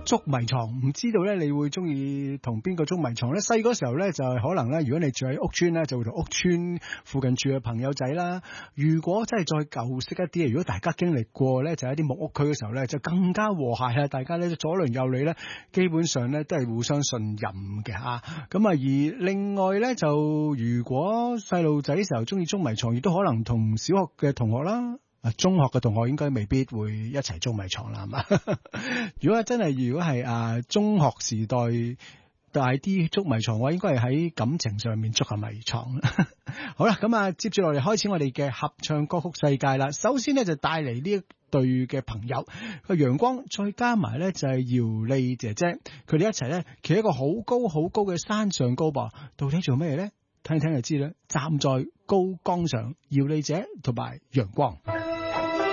捉迷藏，唔知道咧，你會中意同邊個捉迷藏咧？細嗰時候咧，就係可能咧，如果你住喺屋村咧，就會同屋村附近住嘅朋友仔啦。如果真係再舊式一啲，如果大家經歷過咧，就係一啲木屋區嘅時候咧，就更加和諧啦。大家咧左鄰右里咧，基本上咧都係互相信任嘅嚇。咁啊，而另外咧，就如果細路仔嘅時候中意捉迷藏，亦都可能同小學嘅同學啦。中學嘅同學應該未必會一齊捉迷藏啦，係嘛？如果係中學時代大啲捉迷藏嘅話，應該係喺感情上面捉下迷藏。好啦，咁啊，接住落嚟開始我哋嘅合唱歌曲世界啦。首先呢，就帶嚟呢一對嘅朋友，個陽光，再加埋咧就係姚莉姐姐，佢哋一齊咧企喺一個好高好高嘅山上高噃，到底做咩咧？聽聽就知啦。站在高崗上，姚莉姐同埋陽光。